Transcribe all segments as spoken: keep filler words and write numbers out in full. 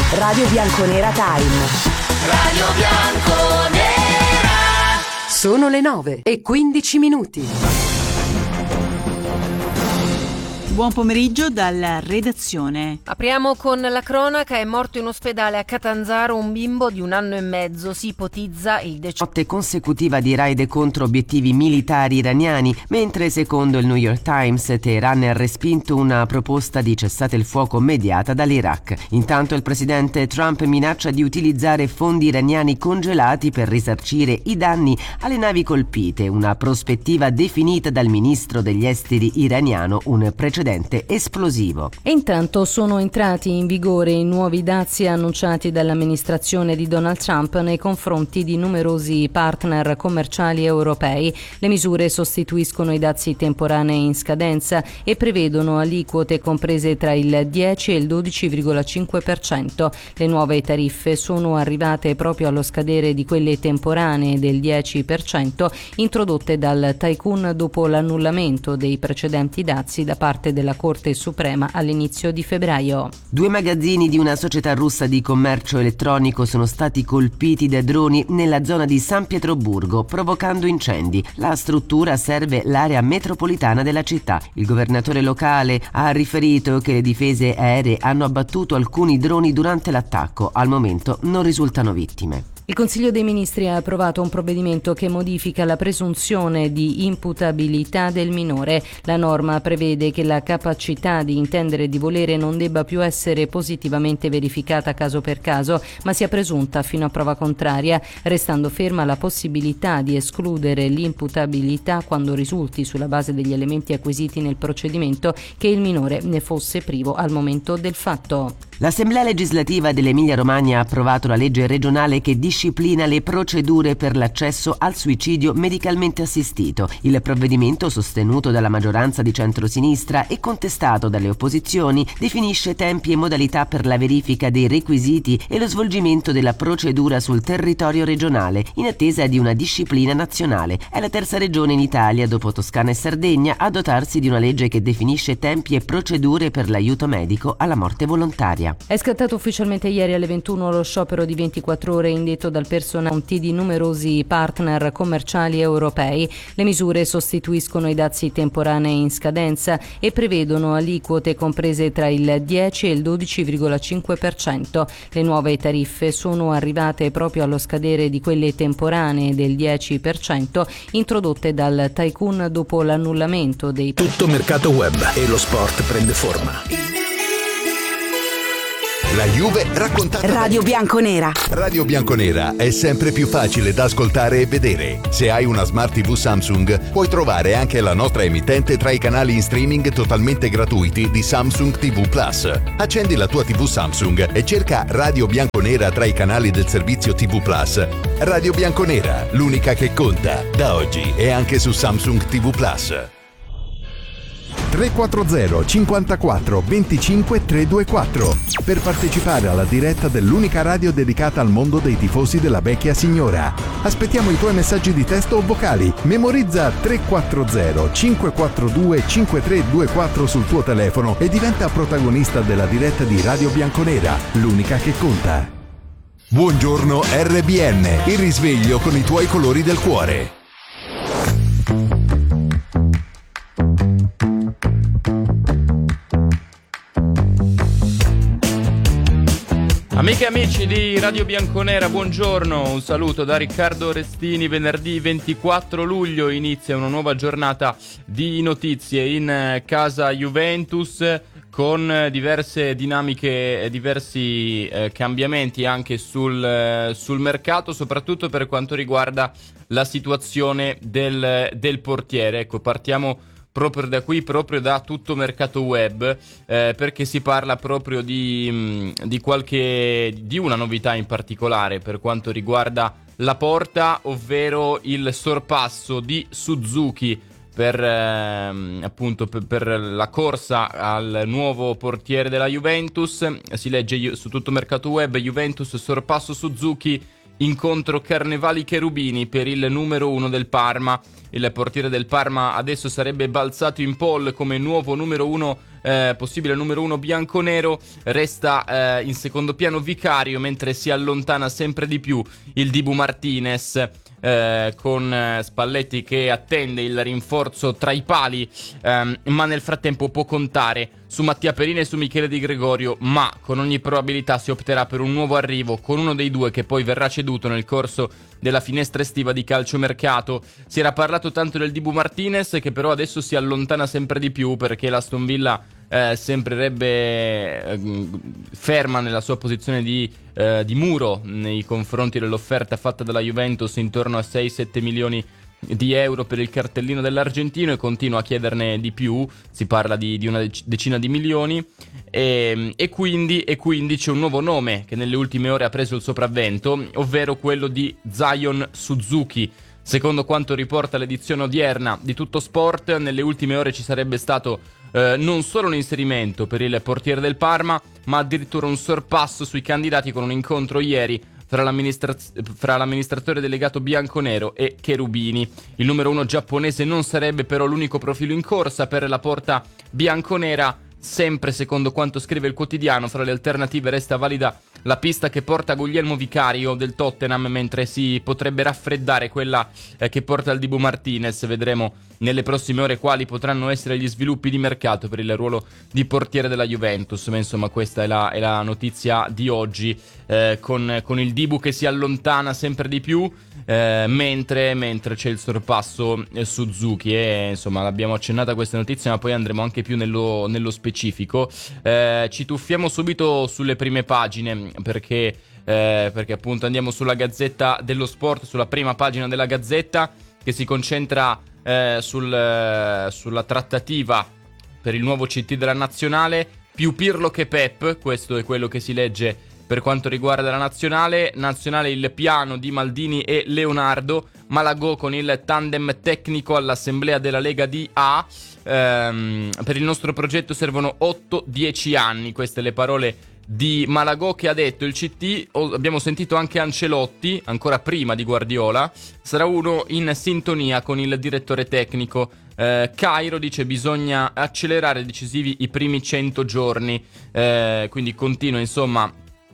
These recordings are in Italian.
Radio Bianconera Time. Radio Bianconera. Sono le nove e quindici minuti. Buon pomeriggio dalla redazione. Apriamo con la cronaca. È morto in ospedale a Catanzaro un bimbo di un anno e mezzo. Si ipotizza il decesso. Notte consecutiva di raid contro obiettivi militari iraniani, mentre secondo il New York Times Teheran ha respinto una proposta di cessate il fuoco mediata dall'Iraq. Intanto il presidente Trump minaccia di utilizzare fondi iraniani congelati per risarcire i danni alle navi colpite, una prospettiva definita dal ministro degli esteri iraniano un precedente esplosivo. E intanto sono entrati in vigore i nuovi dazi annunciati dall'amministrazione di Donald Trump nei confronti di numerosi partner commerciali europei. Le misure sostituiscono i dazi temporanei in scadenza e prevedono aliquote comprese tra il dieci e il dodici virgola cinque per cento. Le nuove tariffe sono arrivate proprio allo scadere di quelle temporanee del dieci per cento introdotte dal tycoon dopo l'annullamento dei precedenti dazi da parte della Corte Suprema all'inizio di febbraio. Due magazzini di una società russa di commercio elettronico sono stati colpiti da droni nella zona di San Pietroburgo, provocando incendi. La struttura serve l'area metropolitana della città. Il governatore locale ha riferito che le difese aeree hanno abbattuto alcuni droni durante l'attacco. Al momento non risultano vittime. Il Consiglio dei Ministri ha approvato un provvedimento che modifica la presunzione di imputabilità del minore. La norma prevede che la capacità di intendere e di volere non debba più essere positivamente verificata caso per caso, ma sia presunta fino a prova contraria, restando ferma la possibilità di escludere l'imputabilità quando risulti, sulla base degli elementi acquisiti nel procedimento, che il minore ne fosse privo al momento del fatto. L'Assemblea legislativa dell'Emilia-Romagna ha approvato la legge regionale che disciplina le procedure per l'accesso al suicidio medicalmente assistito. Il provvedimento, sostenuto dalla maggioranza di centrosinistra e contestato dalle opposizioni, definisce tempi e modalità per la verifica dei requisiti e lo svolgimento della procedura sul territorio regionale, in attesa di una disciplina nazionale. È la terza regione in Italia, dopo Toscana e Sardegna, a dotarsi di una legge che definisce tempi e procedure per l'aiuto medico alla morte volontaria. È scattato ufficialmente ieri alle ventuno lo sciopero di ventiquattro ore indetto dal personale di numerosi partner commerciali europei. Le misure sostituiscono i dazi temporanei in scadenza e prevedono aliquote comprese tra il dieci e il dodici virgola cinque per cento. Le nuove tariffe sono arrivate proprio allo scadere di quelle temporanee del dieci per cento introdotte dal tycoon dopo l'annullamento dei... Tutto mercato web e lo sport prende forma. La Juve raccontata Radio Bianconera. Radio Bianconera è sempre più facile da ascoltare e vedere. Se hai una Smart tivù Samsung, puoi trovare anche la nostra emittente tra i canali in streaming totalmente gratuiti di Samsung tivù Plus. Accendi la tua tivù Samsung e cerca Radio Bianconera tra i canali del servizio tivù Plus. Radio Bianconera, l'unica che conta. Da oggi è anche su Samsung tivù Plus. tre quattro zero cinquantaquattro venticinque trecentoventiquattro per partecipare alla diretta dell'unica radio dedicata al mondo dei tifosi della vecchia signora. Aspettiamo i tuoi messaggi di testo o vocali. Memorizza tre quattro zero cinque quattro due cinque tre due quattro sul tuo telefono e diventa protagonista della diretta di Radio Bianconera, l'unica che conta. Buongiorno R B N, il risveglio con i tuoi colori del cuore. Amiche e amici di Radio Bianconera, buongiorno, un saluto da Riccardo Restini. Venerdì ventiquattro luglio inizia una nuova giornata di notizie in casa Juventus, con diverse dinamiche e diversi eh, cambiamenti anche sul, eh, sul mercato, soprattutto per quanto riguarda la situazione del, del portiere. Ecco, partiamo proprio da qui, proprio da Tutto Mercato Web, eh, perché si parla proprio di, di qualche di una novità in particolare per quanto riguarda la porta, ovvero il sorpasso di Suzuki per ehm, appunto per, per la corsa al nuovo portiere della Juventus. Si legge su Tutto Mercato Web: Juventus sorpasso Suzuki, incontro Carnevali-Cherubini per il numero uno del Parma. Il portiere del Parma adesso sarebbe balzato in pole come nuovo numero uno, eh, possibile numero uno bianconero. Resta eh, in secondo piano Vicario, mentre si allontana sempre di più il Dibu Martinez, eh, con eh, Spalletti che attende il rinforzo tra i pali, ehm, ma nel frattempo può contare su Mattia Perini e su Michele Di Gregorio, ma con ogni probabilità si opterà per un nuovo arrivo con uno dei due che poi verrà ceduto nel corso della finestra estiva di calciomercato. Si era parlato tanto del Dibu Martinez, che però adesso si allontana sempre di più, perché l'Aston Villa eh, sembrerebbe eh, ferma nella sua posizione di, eh, di muro nei confronti dell'offerta fatta dalla Juventus intorno a sei sette milioni di euro per il cartellino dell'argentino, e continua a chiederne di più. Si parla di, di una decina di milioni, e, e, quindi, e quindi c'è un nuovo nome che nelle ultime ore ha preso il sopravvento, ovvero quello di Zion Suzuki. Secondo quanto riporta l'edizione odierna di Tutto Sport, nelle ultime ore ci sarebbe stato eh, non solo un inserimento per il portiere del Parma, ma addirittura un sorpasso sui candidati, con un incontro ieri Fra, l'amministra- fra l'amministratore delegato bianconero e Cherubini. Il numero uno giapponese non sarebbe però l'unico profilo in corsa per la porta bianconera. Sempre secondo quanto scrive il quotidiano, fra le alternative resta valida la pista che porta Guglielmo Vicario del Tottenham, mentre si potrebbe raffreddare quella eh, che porta il Dibu Martinez. Vedremo nelle prossime ore quali potranno essere gli sviluppi di mercato per il ruolo di portiere della Juventus, ma insomma questa è la, è la notizia di oggi, eh, con, con il Dibu che si allontana sempre di più, eh, mentre, mentre c'è il sorpasso eh, Suzuki, e insomma l'abbiamo accennata questa notizia, ma poi andremo anche più nello, nello specifico. Eh, ci tuffiamo subito sulle prime pagine, perché, eh, perché appunto andiamo sulla Gazzetta dello Sport, sulla prima pagina della Gazzetta, che si concentra eh, sul, eh, sulla trattativa per il nuovo C T della Nazionale. Più Pirlo che Pep, questo è quello che si legge per quanto riguarda la Nazionale. Nazionale il piano di Maldini e Leonardo, Malagò con il tandem tecnico all'assemblea della Lega di A. Ehm, per il nostro progetto servono otto dieci anni, queste le parole di Malagò, che ha detto il C T, abbiamo sentito anche Ancelotti, ancora prima di Guardiola, sarà uno in sintonia con il direttore tecnico. Eh, Cairo dice bisogna accelerare decisivi i primi cento giorni, eh, quindi continua insomma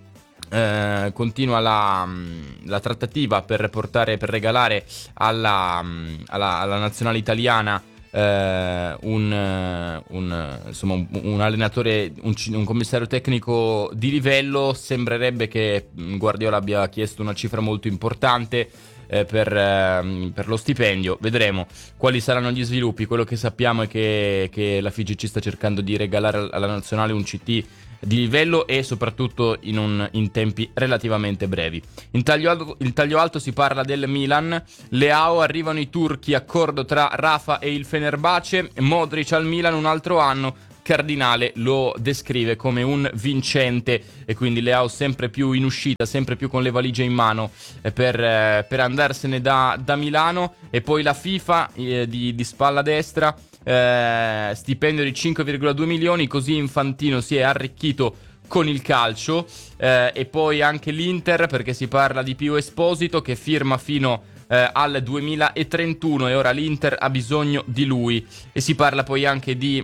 eh, continua la, la trattativa per portare, per regalare alla, alla, alla nazionale italiana Uh, un, uh, un, insomma, un, un allenatore, un, un commissario tecnico di livello. Sembrerebbe che Guardiola abbia chiesto una cifra molto importante eh, per, uh, per lo stipendio. Vedremo quali saranno gli sviluppi. Quello che sappiamo è che, che la F I G C sta cercando di regalare alla nazionale un C T di livello, e soprattutto in, un, in tempi relativamente brevi. In taglio alto, il taglio alto si parla del Milan. Leao, arrivano i turchi, accordo tra Rafa e il Fenerbahce. Modric al Milan un altro anno. Cardinale lo descrive come un vincente, e quindi Leao sempre più in uscita, sempre più con le valigie in mano eh, per, eh, per andarsene da, da Milano. E poi la FIFA eh, di, di spalla destra, eh, stipendio di cinque virgola due milioni, così Infantino si è arricchito con il calcio. Eh, e poi anche l'Inter, perché si parla di Pio Esposito che firma fino eh, al duemilatrentuno, e ora l'Inter ha bisogno di lui. E si parla poi anche di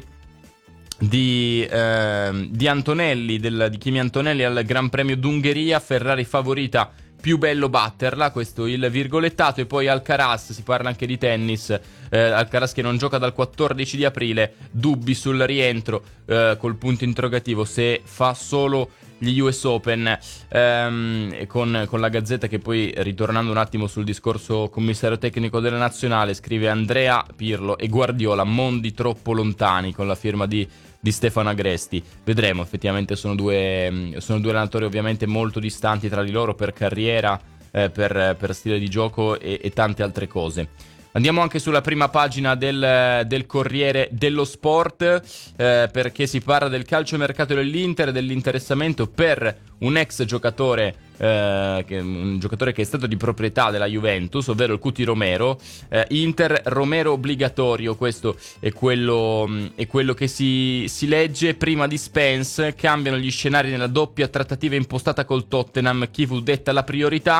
Di, eh, di Antonelli, del, di Kimi Antonelli al Gran Premio d'Ungheria. Ferrari favorita, più bello batterla, questo il virgolettato. E poi Alcaraz, si parla anche di tennis, eh, Alcaraz che non gioca dal quattordici di aprile, dubbi sul rientro, eh, col punto interrogativo se fa solo gli U S Open. ehm, e con, con la Gazzetta, che poi, ritornando un attimo sul discorso commissario tecnico della nazionale, scrive Andrea Pirlo e Guardiola, mondi troppo lontani, con la firma di, di Stefano Agresti. Vedremo, effettivamente sono due, sono due allenatori ovviamente molto distanti tra di loro per carriera, eh, per, per stile di gioco e, e tante altre cose. Andiamo anche sulla prima pagina del, del Corriere dello Sport, eh, perché si parla del calciomercato dell'Inter, dell'interessamento per un ex giocatore, eh, che, un giocatore che è stato di proprietà della Juventus, ovvero il Cuti Romero. eh, Inter Romero obbligatorio, questo è quello, è quello che si, si legge. Prima di Spence, cambiano gli scenari nella doppia trattativa impostata col Tottenham, chi fu detta la priorità.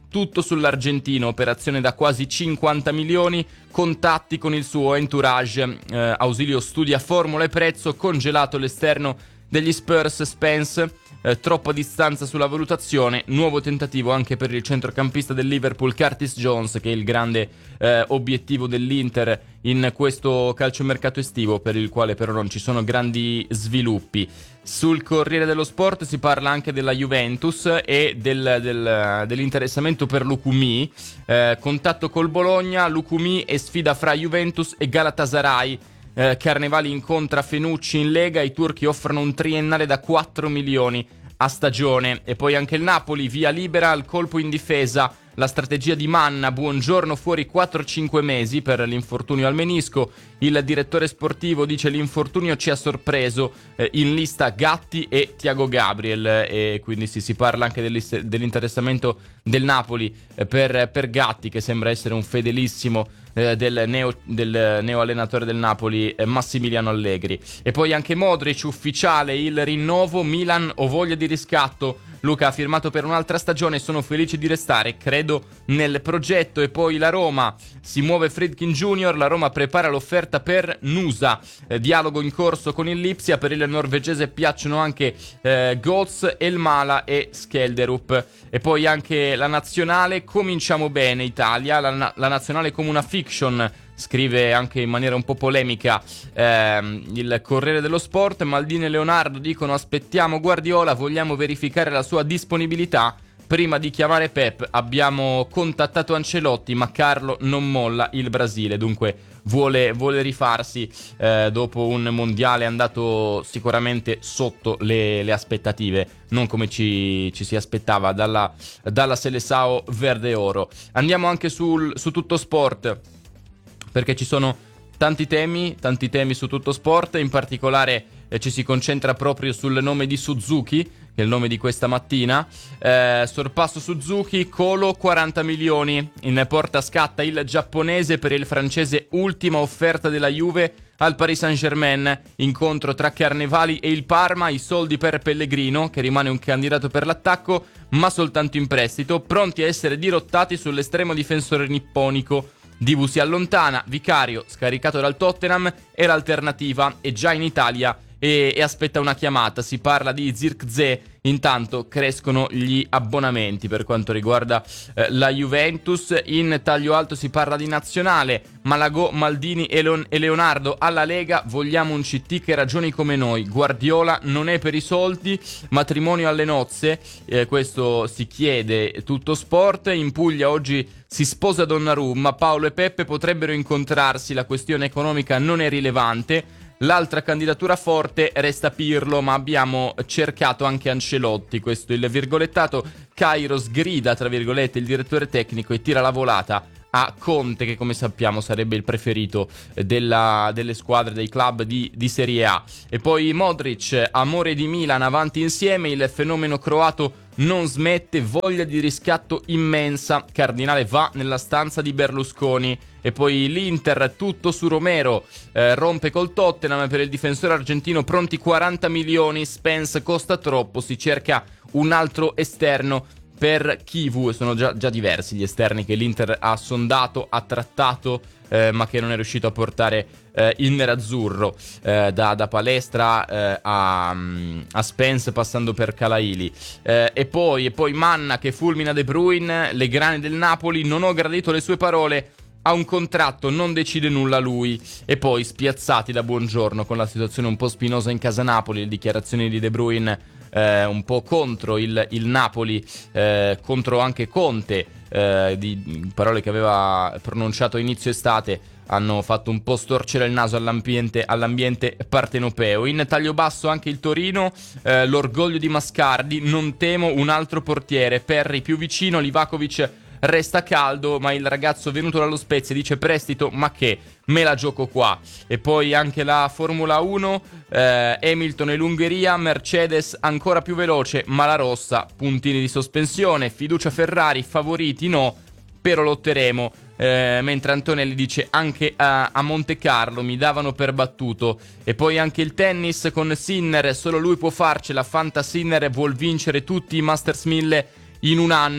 tutto sull'argentino, operazione da quasi cinquanta milioni, contatti con il suo entourage, eh, Ausilio studia formula e prezzo, congelato l'esterno degli Spurs Spence, eh, troppa distanza sulla valutazione, nuovo tentativo anche per il centrocampista del Liverpool Curtis Jones, che è il grande eh, obiettivo dell'Inter in questo calciomercato estivo, per il quale però non ci sono grandi sviluppi. Sul Corriere dello Sport si parla anche della Juventus e del, del, dell'interessamento per Lukumi, eh, contatto col Bologna, Lukumi e sfida fra Juventus e Galatasaray. Eh, Carnevali incontra Fenucci in Lega, i turchi offrono un triennale da quattro milioni a stagione. E poi anche il Napoli, via libera al colpo in difesa, la strategia di Manna, Buongiorno fuori quattro cinque mesi per l'infortunio al menisco. Il direttore sportivo dice l'infortunio ci ha sorpreso, eh, in lista Gatti e Thiago Gabriel, e quindi si, si parla anche dell'interessamento del Napoli eh, per, per Gatti, che sembra essere un fedelissimo eh, del, neo, del neo allenatore del Napoli, eh, Massimiliano Allegri. E poi anche Modric, ufficiale il rinnovo, Milan ho voglia di riscatto. Luca ha firmato per un'altra stagione, sono felice di restare, credo nel progetto. E poi la Roma, si muove Friedkin Junior, la Roma prepara l'offerta per Nusa, eh, dialogo in corso con il Lipsia, per il norvegese piacciono anche eh, Götze, Elmala e Skelderup. E poi anche la nazionale, cominciamo bene Italia, la, la nazionale come una fiction, scrive anche in maniera un po' polemica ehm, il Corriere dello Sport. Maldini e Leonardo dicono aspettiamo Guardiola, vogliamo verificare la sua disponibilità prima di chiamare Pep, abbiamo contattato Ancelotti ma Carlo non molla il Brasile, dunque vuole, vuole rifarsi eh, dopo un mondiale andato sicuramente sotto le, le aspettative, non come ci, ci si aspettava dalla, dalla Seleção Verde Oro. Andiamo anche sul, su Tutto Sport, perché ci sono tanti temi, tanti temi su Tutto Sport, in particolare eh, ci si concentra proprio sul nome di Suzuki, che è il nome di questa mattina. Eh, sorpasso Suzuki, Colo quaranta milioni, in porta scatta il giapponese, per il francese ultima offerta della Juve al Paris Saint-Germain, incontro tra Carnevali e il Parma, i soldi per Pellegrino, che rimane un candidato per l'attacco, ma soltanto in prestito, pronti a essere dirottati sull'estremo difensore nipponico. Dibu si allontana, Vicario scaricato dal Tottenham e l'alternativa è già in Italia e, e aspetta una chiamata. Si parla di Zirkzee, intanto crescono gli abbonamenti per quanto riguarda eh, la Juventus. In taglio alto si parla di nazionale, Malagò, Maldini e, Leon- e Leonardo alla Lega, vogliamo un C T che ragioni come noi, Guardiola non è per i soldi, matrimonio alle nozze, eh, questo si chiede Tutto Sport. In Puglia oggi si sposa Donnarumma, Paolo e Peppe potrebbero incontrarsi, la questione economica non è rilevante. L'altra candidatura forte resta Pirlo, ma abbiamo cercato anche Ancelotti, questo è il virgolettato. Cairo sgrida, tra virgolette, il direttore tecnico e tira la volata a Conte, che come sappiamo sarebbe il preferito della, delle squadre, dei club di, di Serie A. E poi Modric, amore di Milan, avanti insieme, il fenomeno croato non smette, voglia di riscatto immensa, Cardinale va nella stanza di Berlusconi. E poi l'Inter, tutto su Romero, eh, rompe col Tottenham per il difensore argentino, pronti quaranta milioni, Spence costa troppo, si cerca un altro esterno per Kivu. Sono già, già diversi gli esterni che l'Inter ha sondato, ha trattato, eh, ma che non è riuscito a portare eh, il nerazzurro, eh, da, da Palestra eh, a, a Spence, passando per Calaili. Eh, e, poi, e poi Manna che fulmina De Bruyne, le grane del Napoli, non ho gradito le sue parole, ha un contratto, non decide nulla lui. E poi spiazzati da Buongiorno con la situazione un po' spinosa in casa Napoli, le dichiarazioni di De Bruyne eh, un po' contro il, il Napoli, eh, contro anche Conte, eh, di parole che aveva pronunciato a inizio estate, hanno fatto un po' storcere il naso all'ambiente, all'ambiente partenopeo. In taglio basso anche il Torino, eh, l'orgoglio di Mascardi, non temo un altro portiere, Perri più vicino, Livakovic resta caldo, ma il ragazzo venuto dallo Spezia dice prestito, ma che me la gioco qua. E poi anche la Formula uno, eh, Hamilton e l'Ungheria, Mercedes ancora più veloce, ma la rossa, puntini di sospensione, fiducia Ferrari, favoriti no, però lotteremo. Eh, mentre Antonelli dice anche a, a Monte Carlo mi davano per battuto. E poi anche il tennis con Sinner, solo lui può farcela, Fanta Sinner vuol vincere tutti i Masters mille in un anno.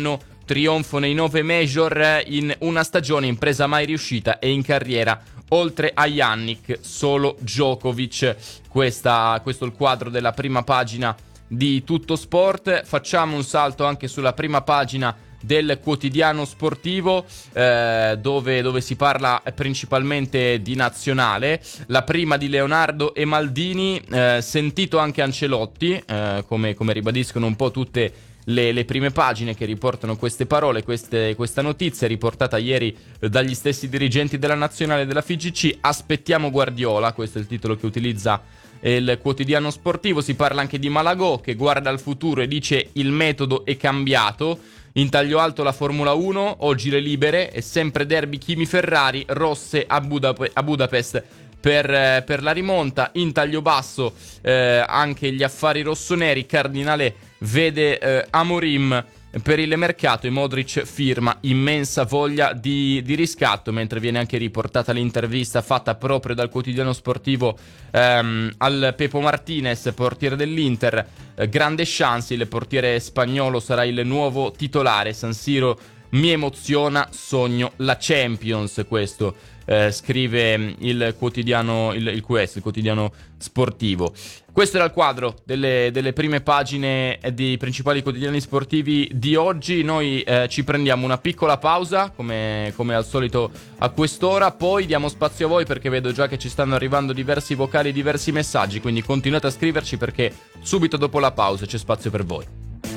trionfo nei nove major in una stagione impresa mai riuscita e in carriera. Oltre a Jannik, solo Djokovic. Questa, questo è il quadro della prima pagina di Tutto Sport. Facciamo un salto anche sulla prima pagina del quotidiano sportivo, eh, dove, dove si parla principalmente di nazionale. La prima di Leonardo e Maldini, eh, sentito anche Ancelotti, eh, come, come ribadiscono un po' tutte Le, le prime pagine che riportano queste parole, queste, questa notizia riportata ieri dagli stessi dirigenti della nazionale della F I G C. Aspettiamo Guardiola, questo è il titolo che utilizza il quotidiano sportivo. Si parla anche di Malagò che guarda al futuro e dice il metodo è cambiato. In taglio alto la Formula uno, oggi le libere e sempre derby Kimi-Ferrari, rosse a, Budap- a Budapest per, per la rimonta. In taglio basso eh, anche gli affari rossoneri, Cardinale vede eh, Amorim per il mercato e Modric firma, immensa voglia di, di riscatto, mentre viene anche riportata l'intervista fatta proprio dal quotidiano sportivo ehm, al Pepo Martinez, portiere dell'Inter. Eh, grande chance, il portiere spagnolo sarà il nuovo titolare. San Siro mi emoziona, sogno la Champions, questo eh, scrive il quotidiano, il, il Q S, il quotidiano sportivo. Questo era il quadro delle, delle prime pagine dei principali quotidiani sportivi di oggi. Noi eh, ci prendiamo una piccola pausa, come, come al solito a quest'ora, poi diamo spazio a voi perché vedo già che ci stanno arrivando diversi vocali e diversi messaggi, quindi continuate a scriverci perché subito dopo la pausa c'è spazio per voi.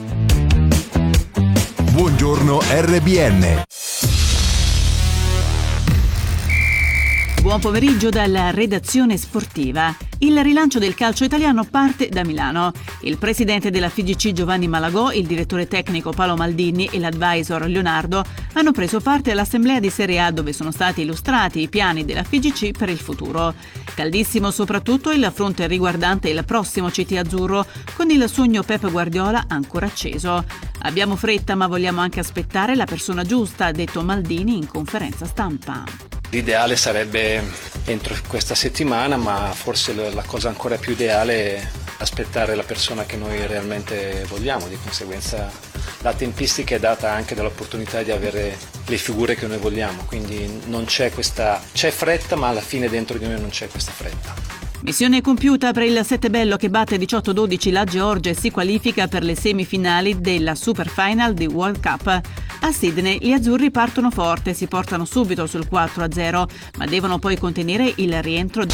Buongiorno R B N. Buon pomeriggio dalla redazione sportiva. Il rilancio del calcio italiano parte da Milano. Il presidente della F I G C Giovanni Malagò, il direttore tecnico Paolo Maldini e l'advisor Leonardo hanno preso parte all'assemblea di Serie A dove sono stati illustrati i piani della F I G C per il futuro. Caldissimo soprattutto il fronte riguardante il prossimo C T azzurro, con il sogno Pep Guardiola ancora acceso. Abbiamo fretta ma vogliamo anche aspettare la persona giusta, ha detto Maldini in conferenza stampa. L'ideale sarebbe entro questa settimana, ma forse la cosa ancora più ideale è aspettare la persona che noi realmente vogliamo. Di conseguenza la tempistica è data anche dall'opportunità di avere le figure che noi vogliamo, quindi non c'è questa c'è fretta, ma alla fine dentro di noi non c'è questa fretta. Missione compiuta per il Settebello che batte diciotto dodici la Georgia e si qualifica per le semifinali della Super Final di World Cup. A Sydney gli azzurri partono forte, si portano subito sul quattro a zero, ma devono poi contenere il rientro.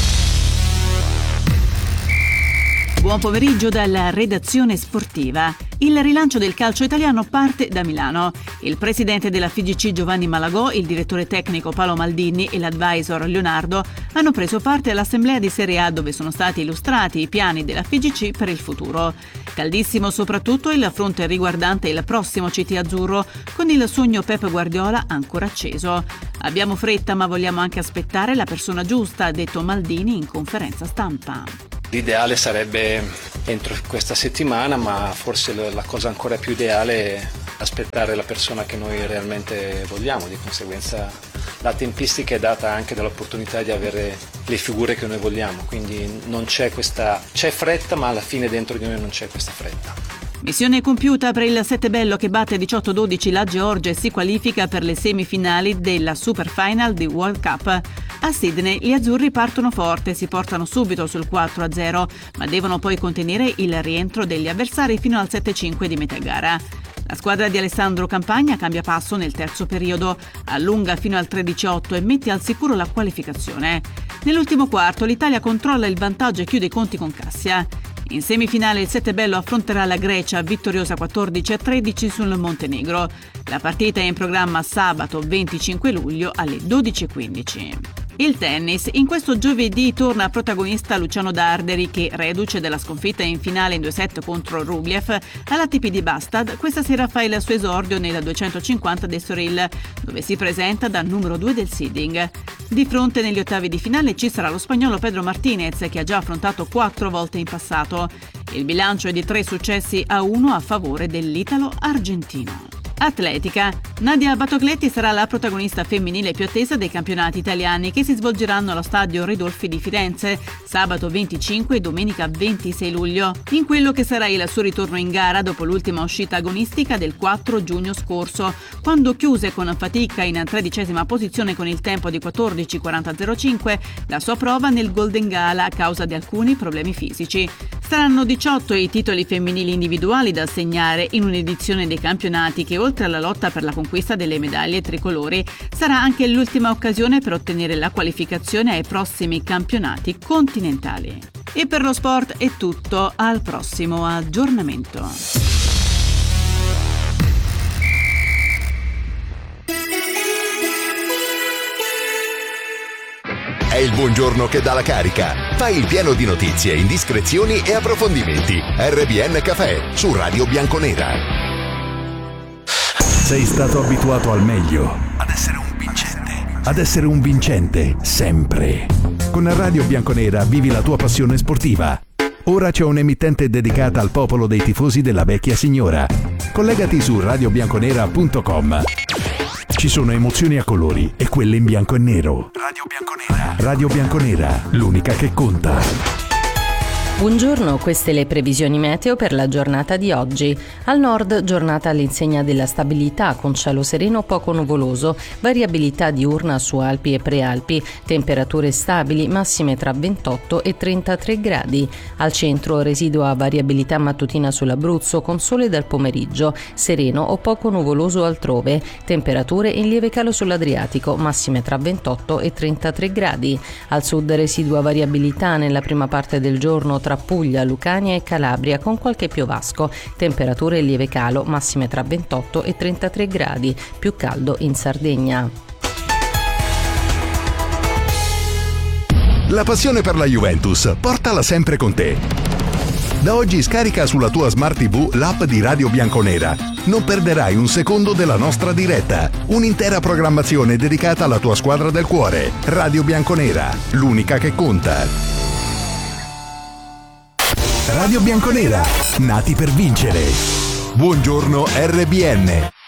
Buon pomeriggio dalla redazione sportiva. Il rilancio del calcio italiano parte da Milano. Il presidente della F I G C Giovanni Malagò, il direttore tecnico Paolo Maldini e l'advisor Leonardo hanno preso parte all'assemblea di Serie A dove sono stati illustrati i piani della F I G C per il futuro. Caldissimo soprattutto il fronte riguardante il prossimo C T azzurro, con il sogno Pep Guardiola ancora acceso. Abbiamo fretta ma vogliamo anche aspettare la persona giusta, ha detto Maldini in conferenza stampa. L'ideale sarebbe entro questa settimana, ma forse la cosa ancora più ideale è aspettare la persona che noi realmente vogliamo. Di conseguenza la tempistica è data anche dall'opportunità di avere le figure che noi vogliamo, quindi non c'è questa c'è fretta, ma alla fine dentro di noi non c'è questa fretta. Missione compiuta per il Settebello che batte diciotto dodici la Georgia e si qualifica per le semifinali della Super Final di World Cup. A Sydney gli azzurri partono forte, si portano subito sul quattro a zero, ma devono poi contenere il rientro degli avversari fino al sette a cinque di metà gara. La squadra di Alessandro Campagna cambia passo nel terzo periodo, allunga fino al tredici a otto e mette al sicuro la qualificazione. Nell'ultimo quarto l'Italia controlla il vantaggio e chiude i conti con Cassia. In semifinale il Settebello affronterà la Grecia, vittoriosa quattordici a tredici sul Montenegro. La partita è in programma sabato venticinque luglio alle dodici e quindici. Il tennis. In questo giovedì torna protagonista Luciano Darderi che, reduce dalla sconfitta in finale in due set contro Rublev all'A T P di Bastad, questa sera fa il suo esordio nel duecentocinquanta d'Estoril, dove si presenta da numero due del seeding. Di fronte negli ottavi di finale ci sarà lo spagnolo Pedro Martinez, che ha già affrontato quattro volte in passato. Il bilancio è di tre successi a uno a favore dell'italo argentino. Atletica. Nadia Battocletti sarà la protagonista femminile più attesa dei campionati italiani che si svolgeranno allo stadio Ridolfi di Firenze sabato venticinque e domenica ventisei luglio, in quello che sarà il suo ritorno in gara dopo l'ultima uscita agonistica del quattro giugno scorso, quando chiuse con fatica in tredicesima posizione con il tempo di quattordici quaranta zero cinque la sua prova nel Golden Gala a causa di alcuni problemi fisici. Saranno diciotto i titoli femminili individuali da assegnare in un'edizione dei campionati che, oltre alla lotta per la conquista delle medaglie tricolori, sarà anche l'ultima occasione per ottenere la qualificazione ai prossimi campionati continentali. E per lo sport è tutto, al prossimo aggiornamento. È il buongiorno che dà la carica. Fai il pieno di notizie, indiscrezioni e approfondimenti. R B N Café su Radio Bianconera. Sei stato abituato al meglio. Ad essere un vincente. Ad essere un vincente, sempre. Con Radio Bianconera vivi la tua passione sportiva. Ora c'è un'emittente dedicata al popolo dei tifosi della vecchia signora. Collegati su radio bianconera punto com. Ci sono emozioni a colori e quelle in bianco e nero. Radio Bianconera. Radio Bianconera, l'unica che conta. Buongiorno, queste le previsioni meteo per la giornata di oggi. Al nord, giornata all'insegna della stabilità, con cielo sereno poco nuvoloso, variabilità diurna su Alpi e Prealpi, temperature stabili, massime tra ventotto e trentatré gradi. Al centro, residua variabilità mattutina sull'Abruzzo, con sole dal pomeriggio, sereno o poco nuvoloso altrove, temperature in lieve calo sull'Adriatico, massime tra ventotto e trentatré gradi. Al sud, residua variabilità nella prima parte del giorno tra Puglia, Lucania e Calabria, con qualche piovasco, temperature in lieve calo, massime tra ventotto e trentatré gradi, più caldo in Sardegna. La passione per la Juventus, portala sempre con te. Da oggi scarica sulla tua Smart tivù l'app di Radio Bianconera. Non perderai un secondo della nostra diretta. Un'intera programmazione dedicata alla tua squadra del cuore. Radio Bianconera, l'unica che conta. Radio Bianconera, nati per vincere. Buongiorno R B N.